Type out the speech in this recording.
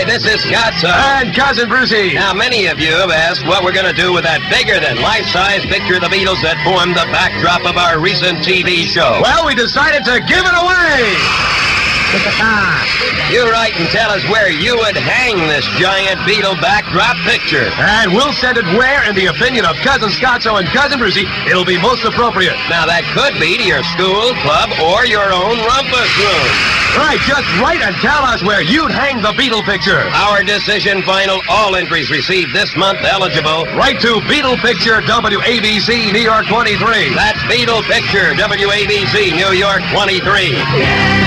Hi, this is Scotzo. And Cousin Brucey. Now, many of you have asked what we're going to do with that bigger-than-life-size picture of the Beatles that formed the backdrop of our recent TV show. Well, we decided to give it away. You write and tell us where you would hang this giant Beatle backdrop picture. And we'll send it where, in the opinion of Cousin Scotzo and Cousin Brucey, it'll be most appropriate. Now, that could be to your school, club, or your own rumpus room. Right, just write and tell us where you'd hang the Beatle picture. Our decision final. All entries received this month eligible. Write to Beatle Picture, WABC, New York 23. That's Beatle Picture, WABC, New York 23.